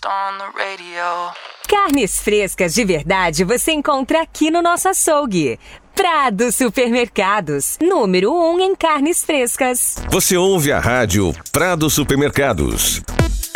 on the radio. Carnes frescas de verdade você encontra aqui no nosso açougue. Prado Supermercados, número 1 em carnes frescas. Você ouve a rádio Prado Supermercados.